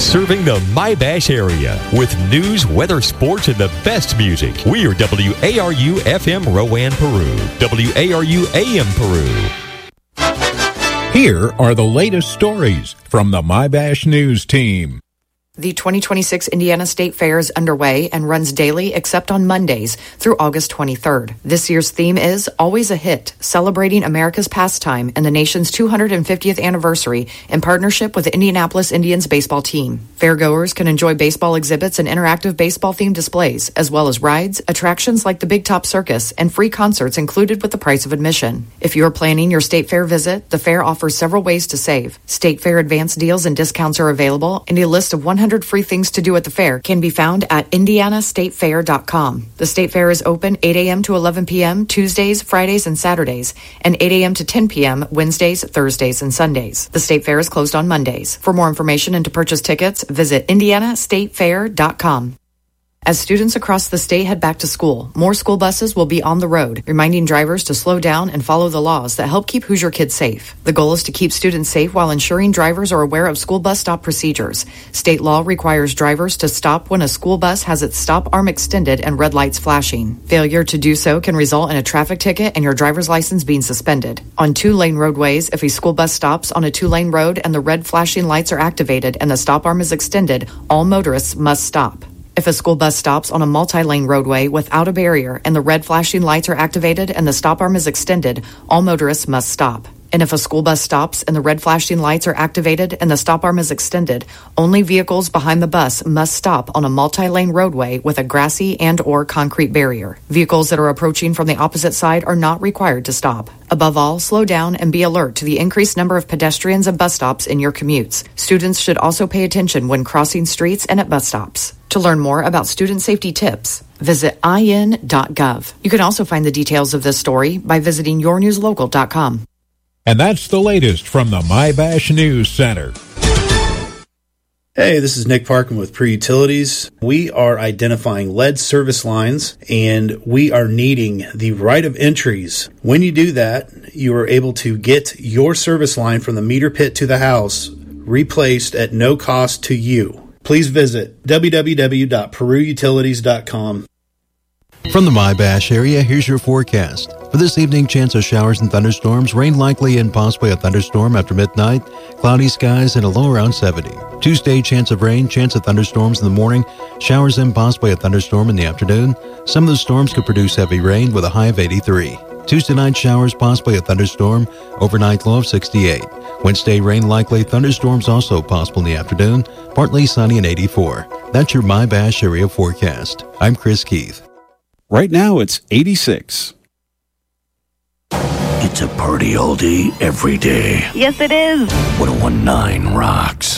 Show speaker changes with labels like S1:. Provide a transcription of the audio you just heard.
S1: Serving the My-Bash area with news, weather, sports, and the best music. We are WARU FM Rowan, Peru. WARU AM Peru.
S2: Here are the latest stories from the My-Bash News team.
S3: The 2026 Indiana State Fair is underway and runs daily except on Mondays through August 23rd. This year's theme is Always a Hit, celebrating America's pastime and the nation's 250th anniversary in partnership with the Indianapolis Indians baseball team. Fairgoers can enjoy baseball exhibits and interactive baseball-themed displays, as well as rides, attractions like the Big Top Circus, and free concerts included with the price of admission. If you are planning your State Fair visit, the fair offers several ways to save. State Fair advance deals and discounts are available, and a list of 100 free things to do at the fair can be found at indianastatefair.com. The State Fair is open 8 a.m. to 11 p.m. Tuesdays, Fridays, and Saturdays, and 8 a.m. to 10 p.m. Wednesdays, Thursdays, and Sundays. The State Fair is closed on Mondays. For more information and to purchase tickets, visit indianastatefair.com. As students across the state head back to school, more school buses will be on the road, reminding drivers to slow down and follow the laws that help keep Hoosier kids safe. The goal is to keep students safe while ensuring drivers are aware of school bus stop procedures. State law requires drivers to stop when a school bus has its stop arm extended and red lights flashing. Failure to do so can result in a traffic ticket and your driver's license being suspended. On two-lane roadways, if a school bus stops on a two-lane road and the red flashing lights are activated and the stop arm is extended, all motorists must stop. If a school bus stops on a multi-lane roadway without a barrier and the red flashing lights are activated and the stop arm is extended, all motorists must stop. And if a school bus stops and the red flashing lights are activated and the stop arm is extended, only vehicles behind the bus must stop on a multi-lane roadway with a grassy and or concrete barrier. Vehicles that are approaching from the opposite side are not required to stop. Above all, slow down and be alert to the increased number of pedestrians and bus stops in your commutes. Students should also pay attention when crossing streets and at bus stops. To learn more about student safety tips, visit in.gov. You can also find the details of this story by visiting yournewslocal.com.
S2: And that's the latest from the My-Bash News Center.
S4: Hey, this is Nick Parkin with Peru Utilities. We are identifying lead service lines, and we are needing the right of entries. When you do that, you are able to get your service line from the meter pit to the house replaced at no cost to you. Please visit www.peruutilities.com.
S5: From the My-Bash area, here's your forecast. For this evening, chance of showers and thunderstorms, rain likely and possibly a thunderstorm after midnight, cloudy skies and a low around 70. Tuesday, chance of rain, chance of thunderstorms in the morning, showers and possibly a thunderstorm in the afternoon. Some of the storms could produce heavy rain with a high of 83. Tuesday night, showers, possibly a thunderstorm, overnight low of 68. Wednesday, rain likely, thunderstorms also possible in the afternoon, partly sunny and 84. That's your My-Bash area forecast. I'm Chris Keith.
S6: Right now, it's 86.
S7: It's a party all day, every day.
S8: Yes, it is.
S7: 101.9 rocks.